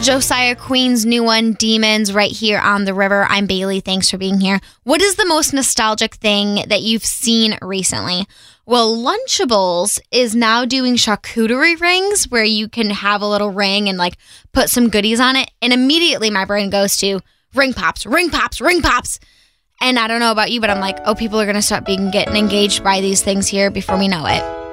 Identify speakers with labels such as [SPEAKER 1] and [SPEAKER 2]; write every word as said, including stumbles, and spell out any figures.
[SPEAKER 1] Josiah Queen's new one, Demons, right here on the river. I'm Bailey. Thanks for being here. What is the most nostalgic thing that you've seen recently? Well, Lunchables is now doing charcuterie rings where you can have a little ring and like put some goodies on it. And immediately my brain goes to ring pops, ring pops, ring pops. And I don't know about you, but I'm like, oh, people are going to start being getting engaged by these things here before we know it.